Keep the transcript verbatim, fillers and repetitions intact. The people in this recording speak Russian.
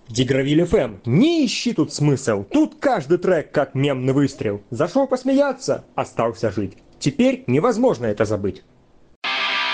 Дигравиль эф эм, не ищи тут смысл, тут каждый трек как мемный выстрел. Зашел посмеяться, остался жить. Теперь невозможно это забыть.